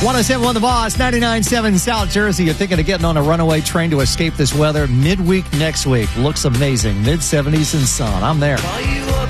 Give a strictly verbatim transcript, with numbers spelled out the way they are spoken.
one oh seven point one The Boss, ninety-nine point seven South Jersey. You're thinking of getting on a runaway train to escape this weather midweek next week. Looks amazing. mid seventies and sun. I'm there.